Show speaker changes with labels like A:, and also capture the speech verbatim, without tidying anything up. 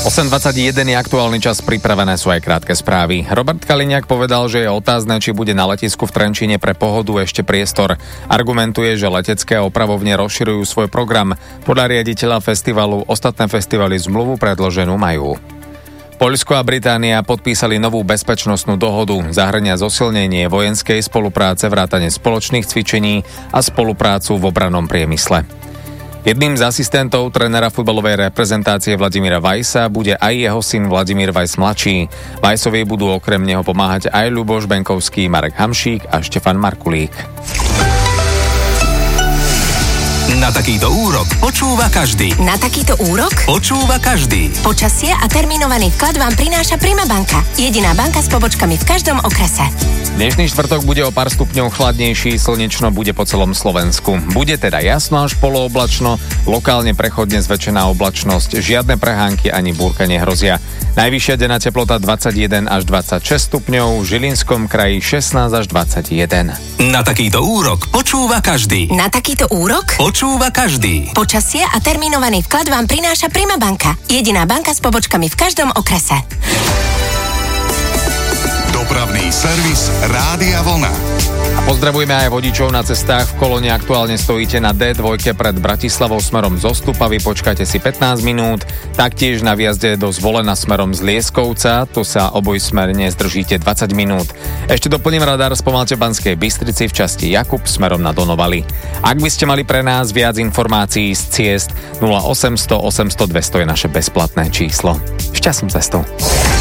A: osem dvadsaťjeden je aktuálny čas, pripravené sú aj krátke správy. Robert Kaliňák povedal, že je otázne, či bude na letisku v Trenčíne pre Pohodu ešte priestor. Argumentuje, že letecké opravovne rozširujú svoj program. Podľa riaditeľa festivalu ostatné festivaly zmluvu predloženú majú. Poľsko a Británia podpísali novú bezpečnostnú dohodu. Zahŕňa zosilnenie vojenskej spolupráce, vrátane spoločných cvičení a spoluprácu v obrannom priemysle. Jedným z asistentov trénera futbalovej reprezentácie Vladimíra Vajsa bude aj jeho syn Vladimír Vajs mladší. Vajsovi budú okrem neho pomáhať aj Ľuboš Benkovský, Marek Hamšík a Štefan Markulík.
B: Na takýto úrok počúva každý.
C: Na takýto úrok
B: Počúva každý.
C: Počasie a termínovaný vklad vám prináša Prima banka. Jediná banka s pobočkami v každom okrese.
A: Dnešný štvrtok bude o pár stupňov chladnejší, slnečno bude po celom Slovensku. Bude teda jasno až polooblačno, lokálne prechodne zväčšená oblačnosť, žiadne prehánky ani búrka nehrozia. Najvyššia denná teplota dvadsaťjeden až dvadsaťšesť stupňov, v Žilinskom kraji šestnásť až dvadsaťjeden.
B: Na takýto úrok počúva každý.
C: Na takýto úrok
B: Počúva každý.
C: Počasie a termínovaný vklad vám prináša Prima banka. Jediná banka s pobočkami v každom okrese.
D: Dopravný servis Rádia Vlna.
A: A pozdravujeme aj vodičov na cestách. V kolóne aktuálne stojíte na dé dva pred Bratislavou smerom zo Stupavy, počkajte si pätnásť minút. Taktiež na viazde do Zvolena smerom z Lieskovca, tu sa obojsmerne zdržíte dvadsať minút. Ešte doplním radar, spomalte v Banskej Bystrici v časti Jakub smerom na Donovali. Ak by ste mali pre nás viac informácií z ciest, nula osemsto osemsto dvesto je naše bezplatné číslo. Šťastnú cestu.